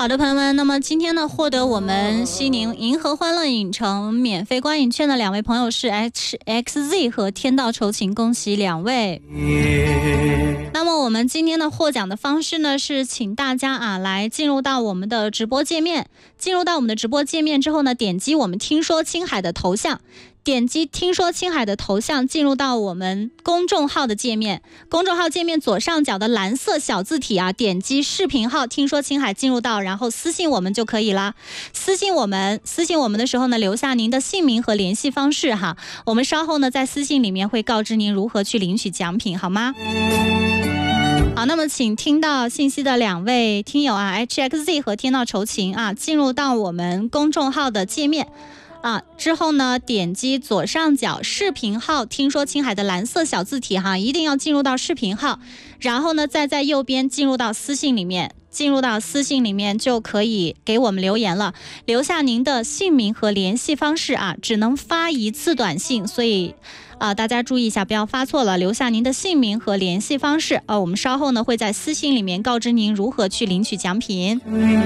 好的，朋友们，那么今天呢，获得我们西宁银河欢乐影城免费观影券的两位朋友是 HXZ 和天道酬勤，恭喜两位。那么我们今天的获奖的方式呢，是请大家来进入到我们的直播界面。进入到我们的直播界面之后呢，点击我们听说青海的头像。点击听说青海的头像，进入到我们公众号的界面。公众号界面左上角的蓝色小字体点击视频号听说青海，进入到，然后私信我们就可以了。私信我们的时候呢，留下您的姓名和联系方式哈。我们稍后呢，在私信里面会告知您如何去领取奖品，好吗？好，那么请听到信息的两位听友HXZ 和天道酬勤进入到我们公众号的界面。之后呢，点击左上角视频号听说青海的蓝色小字体一定要进入到视频号，然后呢，再在右边进入到私信里面，就可以给我们留言了，留下您的姓名和联系方式只能发一次短信，所以大家注意一下，不要发错了，留下您的姓名和联系方式我们稍后呢会在私信里面告知您如何去领取奖品。